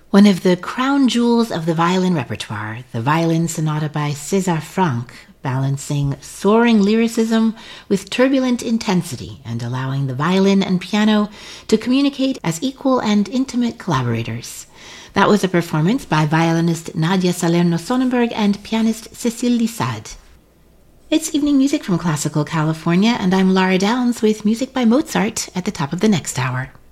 One of the crown jewels of the violin repertoire, the Violin Sonata by César Franck, balancing soaring lyricism with turbulent intensity and allowing the violin and piano to communicate as equal and intimate collaborators. That was a performance by violinist Nadia Salerno-Sonnenberg and pianist Cécile Lissade. It's Evening Music from Classical California, and I'm Lara Downs with music by Mozart at the top of the next hour.